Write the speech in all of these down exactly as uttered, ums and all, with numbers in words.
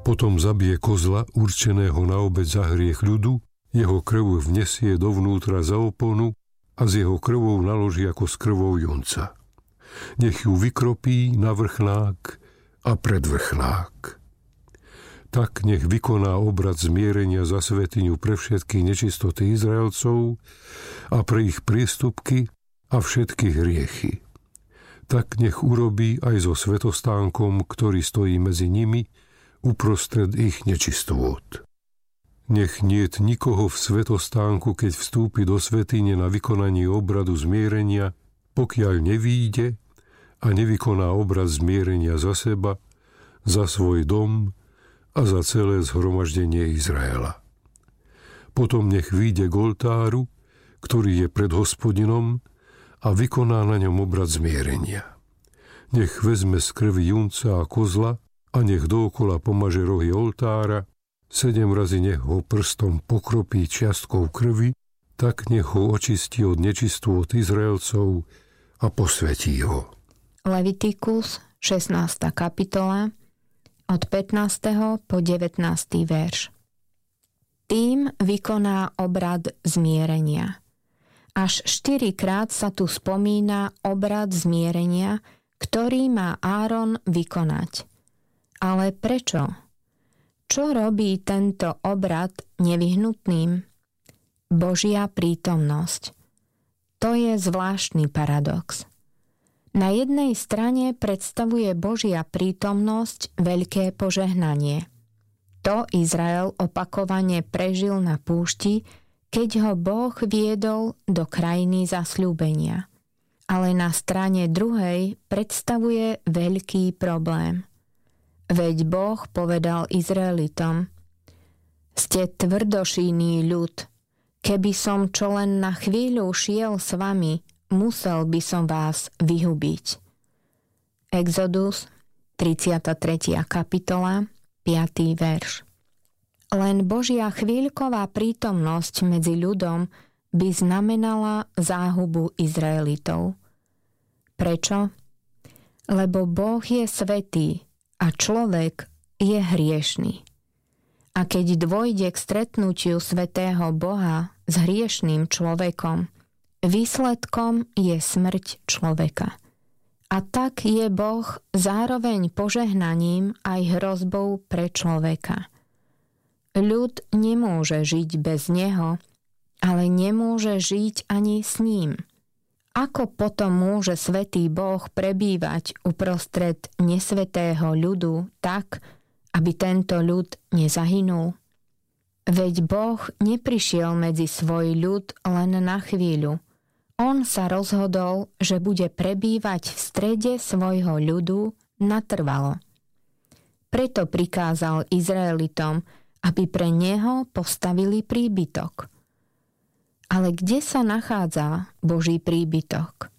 Potom zabije kozla určeného na obeť za hriech ľudu, jeho krv vnesie dovnútra za oponu a z jeho krvou naloží ako s krvou junca. Nech ju vykropí na vrchnák a predvrchnák. Tak nech vykoná obrad zmierenia za svätyňu pre všetky nečistoty Izraelcov a pre ich priestupky a všetky hriechy. Tak nech urobí aj so svätostánkom, ktorý stojí medzi nimi, uprostred ich nečistôt. Nech niet nikoho v svätostánku, keď vstúpi do svätyne na vykonanie obradu zmierenia, pokiaľ nevíde a nevykoná obrad zmierenia za seba, za svoj dom a za celé zhromaždenie Izraela. Potom nech vyjde k oltáru, ktorý je pred Hospodinom, a vykoná na ňom obrad zmierenia. Nech vezme z krvi junca a kozla a nech dookola pomaže rohy oltára, sedem razy nech ho prstom pokropí čiastkou krvi, tak nech ho očistí od nečistôt Izraelcov a posvätí ho. Levitikus, šestnásta kapitola, od pätnásteho po devätnásty verš. Tým vykoná obrad zmierenia. Až štyrikrát sa tu spomína obrad zmierenia, ktorý má Áron vykonať. Ale prečo? Čo robí tento obrad nevyhnutným? Božia prítomnosť. To je zvláštny paradox. Na jednej strane predstavuje Božia prítomnosť veľké požehnanie. To Izrael opakovane prežil na púšti, keď ho Boh viedol do krajiny zasľúbenia. Ale na strane druhej predstavuje veľký problém. Veď Boh povedal Izraelitom: Ste tvrdošíný ľud, keby som čo len na chvíľu šiel s vami, musel by som vás vyhubiť. Exodus, tridsiata tretia kapitola, piaty verš. Len Božia chvíľková prítomnosť medzi ľudom by znamenala záhubu Izraelitov. Prečo? Lebo Boh je svätý a človek je hriešny. A keď dôjde k stretnutiu svätého Boha s hriešným človekom, výsledkom je smrť človeka. A tak je Boh zároveň požehnaním aj hrozbou pre človeka. Ľud nemôže žiť bez neho, ale nemôže žiť ani s ním. Ako potom môže svätý Boh prebývať uprostred nesvätého ľudu tak, aby tento ľud nezahynul? Veď Boh neprišiel medzi svoj ľud len na chvíľu. On sa rozhodol, že bude prebývať v strede svojho ľudu natrvalo. Preto prikázal Izraelitom, aby pre neho postavili príbytok. Ale kde sa nachádza Boží príbytok?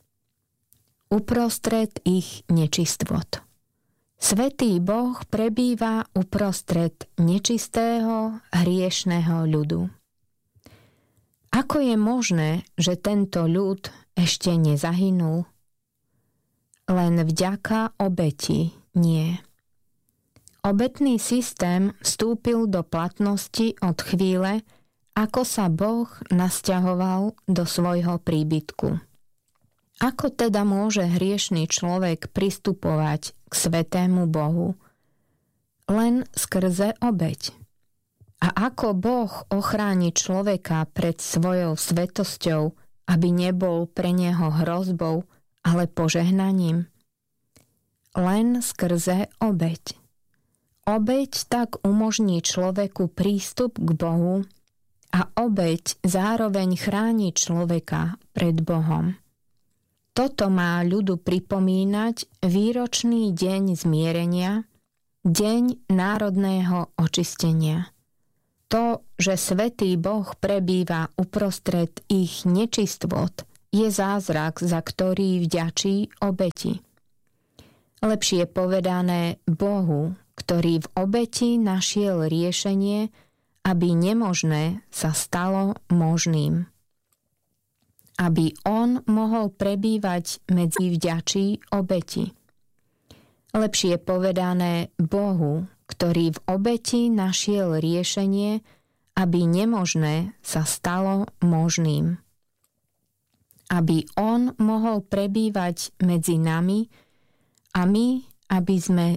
Uprostred ich nečistvot. Svätý Boh prebýva uprostred nečistého, hriešného ľudu. Ako je možné, že tento ľud ešte nezahynul? Len vďaka obeti nie. Obetný systém vstúpil do platnosti od chvíle, ako sa Boh nasťahoval do svojho príbytku. Ako teda môže hriešný človek pristupovať k svätému Bohu? Len skrze obeť. A ako Boh ochráni človeka pred svojou svätosťou, aby nebol pre neho hrozbou, ale požehnaním? Len skrze obeť. Obeť tak umožní človeku prístup k Bohu a obeť zároveň chráni človeka pred Bohom. Toto má ľudu pripomínať výročný deň zmierenia, deň národného očistenia. To, že svätý Boh prebýva uprostred ich nečistvôt, je zázrak, za ktorý vďačí obeti. Lepšie povedané Bohu, ktorý v obeti našiel riešenie, aby nemožné sa stalo možným. Aby on mohol prebývať medzi vďačí obeti. Lepšie povedané Bohu, ktorý v obeti našiel riešenie, aby nemožné sa stalo možným. Aby on mohol prebývať medzi nami a my, aby sme